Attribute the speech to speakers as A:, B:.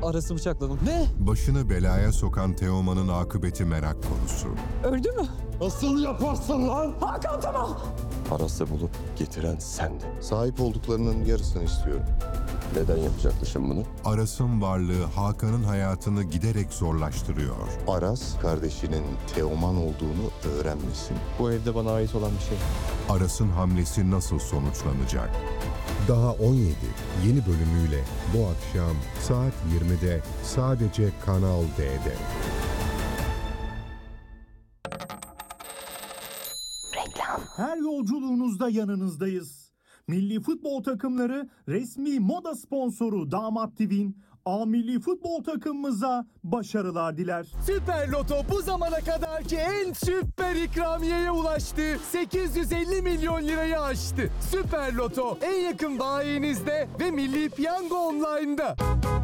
A: Aras'ı bıçakladım. Ne?
B: Başını belaya sokan Teoman'ın akıbeti merak konusu.
A: Öldü mü?
C: Nasıl yaparsın lan?
A: Hakan tamam.
D: Aras'ı bulup getiren sendin.
E: Sahip olduklarının yarısını istiyorum.
D: Neden yapacakmışım bunu?
B: Aras'ın varlığı Hakan'ın hayatını giderek zorlaştırıyor.
E: Aras kardeşinin Teoman olduğunu öğrenmesin.
D: Bu evde bana ait olan bir şey.
B: Aras'ın hamlesi nasıl sonuçlanacak? Daha 17 yeni bölümüyle bu akşam saat 20'de sadece Kanal D'de.
F: Her yolculuğunuzda yanınızdayız. Milli futbol takımları resmi moda sponsoru Damat TV'nin A milli futbol takımımıza başarılar diler.
G: Süper Loto bu zamana kadarki en süper ikramiyeye ulaştı. 850 milyon lirayı aştı. Süper Loto en yakın bayinizde ve Milli Piyango Online'da.